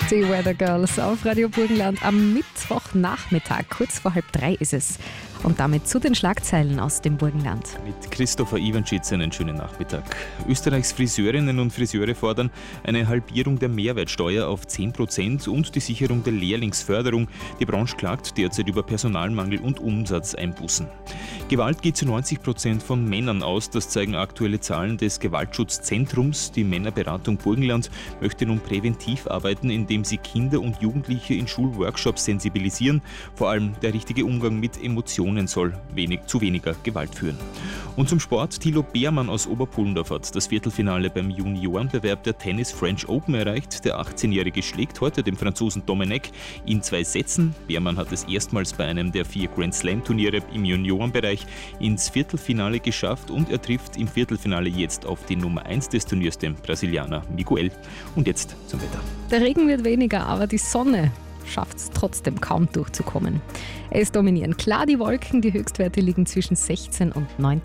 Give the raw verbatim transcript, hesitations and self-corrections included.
Die Weather Girls auf Radio Burgenland am Mittwochnachmittag. Kurz vor halb drei ist es. Und damit zu den Schlagzeilen aus dem Burgenland. Mit Christopher Iwanschitz einen schönen Nachmittag. Österreichs Friseurinnen und Friseure fordern eine Halbierung der Mehrwertsteuer auf zehn Prozent und die Sicherung der Lehrlingsförderung. Die Branche klagt derzeit über Personalmangel und Umsatzeinbußen. Gewalt geht zu neunzig Prozent von Männern aus. Das zeigen aktuelle Zahlen des Gewaltschutzzentrums. Die Männerberatung Burgenland möchte nun präventiv arbeiten, indem sie Kinder und Jugendliche in Schulworkshops sensibilisieren. Vor allem der richtige Umgang mit Emotionen soll wenig, zu weniger Gewalt führen. Und zum Sport. Thilo Beermann aus Oberpullendorf hat das Viertelfinale beim Juniorenbewerb der Tennis French Open erreicht. Der achtzehnjährige schlägt heute den Franzosen Domenech in zwei Sätzen. Beermann hat es erstmals bei einem der vier Grand Slam Turniere im Juniorenbereich ins Viertelfinale geschafft und er trifft im Viertelfinale jetzt auf die Nummer eins des Turniers, den Brasilianer Miguel. Und jetzt zum Wetter. Der Regen wird weniger, aber die Sonne schafft es trotzdem kaum durchzukommen. Es dominieren klar die Wolken, die Höchstwerte liegen zwischen sechzehn und neunzehn.